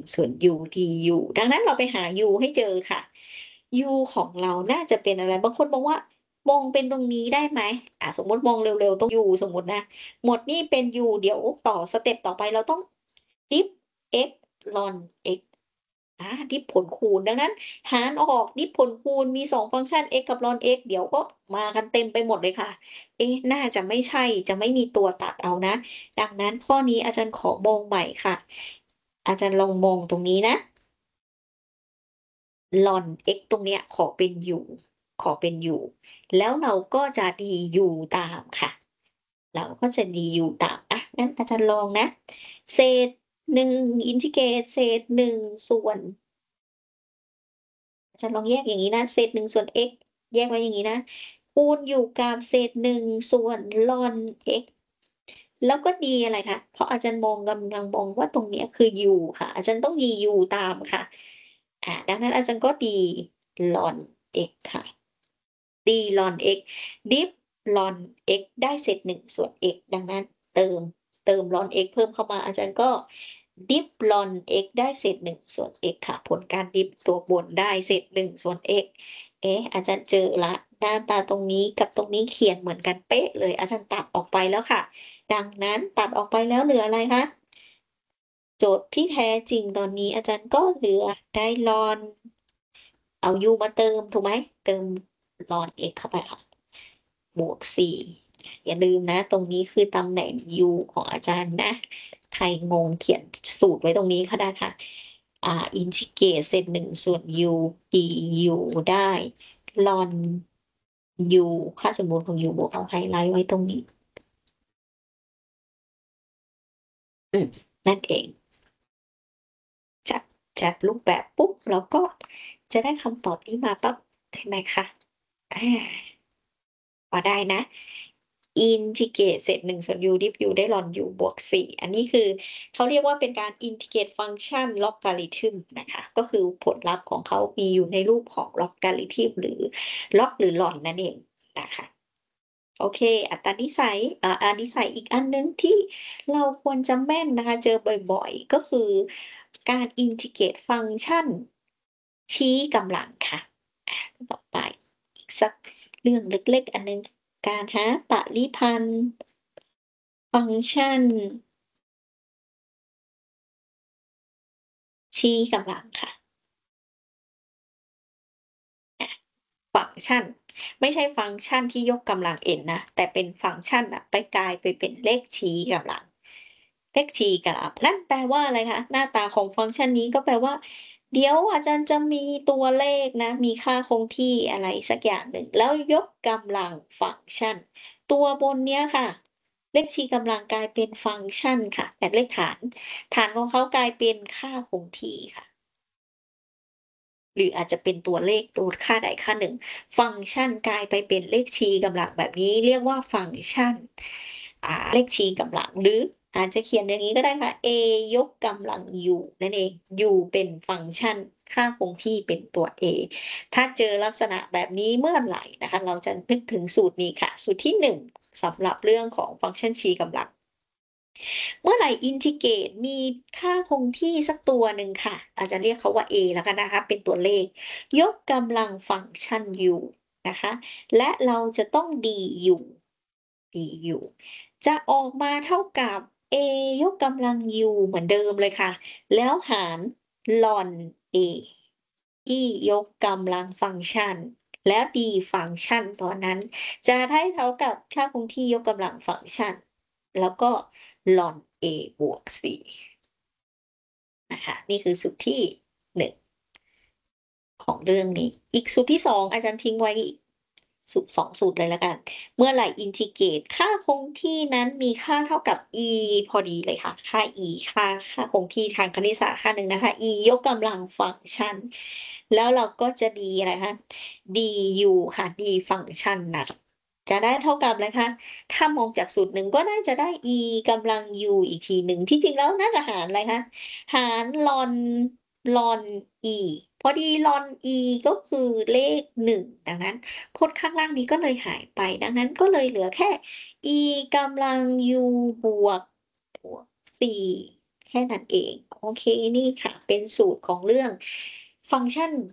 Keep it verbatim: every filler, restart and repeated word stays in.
ส่วน u du ดังนั้นเราไปหา u ให้เจอค่ะ u ของเราน่าจะเป็นอะไร บางคนบอกว่า มองเป็นตรงนี้ได้ไหม? อ่า สมมุติมองเร็ว ๆ ตรง u สมมุตินะ หมวดนี้เป็น u เดี๋ยวต่อ สเต็ปต่อไปเราต้อง diff x ln x อา diff ผลคูณ ดังนั้นหารออก diff ผลคูณมี สอง ฟังก์ชัน x กับ ln x เดี๋ยวก็มากันเต็มไปหมดเลยค่ะ เอ๊ะ น่าจะไม่ใช่ จะไม่มีตัวตัดเอานะ ดังนั้นข้อนี้อาจารย์ขอมองใหม่ค่ะ อาจารย์ลองมองตรงนี้นะ ln x ตรงเนี้ยขอเป็น u ขอเป็น u แล้วเราก็จะ du ตามค่ะ เราก็จะ du ตาม อะ งั้นอาจารย์ลองนะ เศษ หนึ่ง อินทิเกรตเศษ หนึ่ง ส่วน อาจารย์ลองแยกอย่างงี้นะ เศษ หนึ่ง ส่วน x แยกไว้อย่างงี้นะ คูณอยู่กับเศษ หนึ่ง ส่วน ln x แล้วก็ d อะไรคะ เพราะอาจารย์มอง กำลังมองว่าตรงเนี้ยคือ u ค่ะ อาจารย์ต้อง du ตามค่ะ อ่า ดังนั้นอาจารย์ก็ d ln x ค่ะ d ln x diff ln x ได้เศษ หนึ่ง ส่วน x ดังนั้นเติม เติม ln x เพิ่มเข้ามา อาจารย์ก็ diff ln x ได้เศษ หนึ่ง ส่วน x ค่ะ ผลการ diff ตัวบนได้เศษ หนึ่ง ส่วน x เอ๊ะ อาจารย์เจอแล้ว หน้าตาตรงนี้กับตรงนี้เขียนเหมือนกันเป๊ะเลย อาจารย์ตัดออกไปแล้วค่ะ ดังนั้นตัดออกไปแล้วเหลืออะไรคะ? โจทย์ที่แท้จริงตอนนี้อาจารย์ก็เหลือได้ ln เอา u มาเติมถูกไหม? เติม ln x เข้าไปค่ะ บวก สี่ อย่าลืมนะ ตรงนี้คือตำแหน่ง u ของอาจารย์นะ ใครงงเขียน ส สูตรไว้ตรงนี้ก็ได้ค่ะ อ่า อินทิเกรตเศษ หนึ่ง ส่วน u du ได้ ln u ค่าสมมุติของ u บวก เอาไฮไลต์ไว้ตรงนี้ อืม นั่นเอง จัด จัดรูปแบบปุ๊บ เราก็จะได้คำตอบนี้มาปั๊บ ใช่ไหมคะ อา พอได้นะ อินทิเกรตเศษ หนึ่ง ส่วน u diff u ได้ ln u บวก สี่ อันนี้คือเขาเรียกว่าเป็นการอินทิเกรตฟังก์ชัน logarithm นะคะ ก็คือผลลัพธ์ของเขามีอยู่ในรูปของ logarithm หรือ log หรือ ln นั่นเองนะคะ โอเค อัตนิสัย อ่า อานิสัยอีกอันหนึ่งที่เราควรจะแม่นนะคะ เจอบ่อย ๆ ก็คือการอินทิเกรตฟังก์ชันชี้กำลังค่ะ อา ต่อไปอีกสักเรื่องเล็ก ๆ อันหนึ่ง การหาปริพันธ์ ฟังก์ชัน ชี้กำลังค่ะ อา ฟังก์ชัน ไม่ใช่ฟังก์ชันที่ยกกำลัง n นะ แต่เป็นฟังก์ชันน่ะไปกลายไปเป็นเลขชี้กำลัง เลขชี้กำลัง นั่นแปลว่าอะไรคะ? หน้าตาของฟังก์ชันนี้ก็แปลว่า เดี๋ยวอาจารย์จะมีตัวเลขนะ มีค่าคงที่อะไรสักอย่างหนึ่ง แล้วยกกำลังฟังก์ชัน ตัวบนเนี้ยค่ะ เลขชี้กำลังกลายเป็นฟังก์ชันค่ะ แบบเลขฐาน ฐานของเขากลายเป็นค่าคงที่ค่ะ หรืออาจจะเป็นตัวเลข ตัวค่าใดค่าหนึ่ง ฟังก์ชันกลายไปเป็นเลขชี้กำลัง แบบนี้เรียกว่าฟังก์ชัน อ่า เลขชี้กำลัง หรืออาจจะเขียนอย่างงี้ก็ได้ค่ะ a ยกกำลัง u นั่นเอง u เป็นฟังก์ชัน ค่าคงที่เป็นตัว a ถ้าเจอลักษณะแบบนี้เมื่อไหร่นะคะ เราจะนึกถึงสูตรนี้ค่ะ สูตรที่ หนึ่ง สำหรับเรื่องของฟังก์ชันชี้กำลัง เมื่อไหร่อินทิเกรตมีค่าคงที่สักตัวหนึ่งค่ะ อาจจะเรียกเขาว่า a แล้วกันนะคะ เป็นตัวเลข ยกกำลังฟังก์ชัน u นะคะ และเราจะต้อง du du จะออกมาเท่ากับ a ยกกำลัง u เหมือนเดิมเลยค่ะ แล้วหาร ln a ที่ยกกำลังฟังก์ชัน แล้ว d ฟังก์ชันตัวนั้นจะได้เท่ากับค่าคงที่ยกกำลังฟังก์ชัน แล้วก็ ln a บวก สี่ นะคะ นี่คือสูตรที่ หนึ่ง ของเรื่องนี้ อีกสูตรที่ สอง อาจารย์ทิ้งไว้ สูตร สอง สูตรเลยแล้วกัน เมื่อไหร่อินทิเกรตค่าคงที่นั้นมีค่าเท่ากับ e พอดีเลยค่ะ ค่า e ค่า ค่าคงที่ทางคณิตศาสตร์ค่าหนึ่งนะคะ e ยกกำลังฟังก์ชัน แล้วเราก็จะ d อะไรคะ du ค่ะ d ฟังก์ชันนั้น จะได้เท่ากับอะไรคะ ถ้ามองจากสูตรหนึ่งก็น่าจะได้ e กำลัง u อีกทีหนึ่ง ที่จริงแล้วน่าจะหารอะไรคะ หาร ln ln e พอดี ln e ก็คือเลข หนึ่ง ดังนั้นพจน์ข้างล่างนี้ก็เลยหายไป ดังนั้นก็เลยเหลือแค่ e กำลัง u บวก บวก สี่แค่นั้นเอง โอเค นี่ค่ะ เป็นสูตรของเรื่องฟังก์ชัน